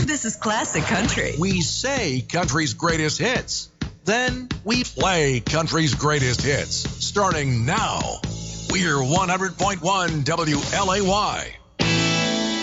This is classic country. We say country's greatest hits. Then we play country's greatest hits. Starting now, we're 100.1 WLAY.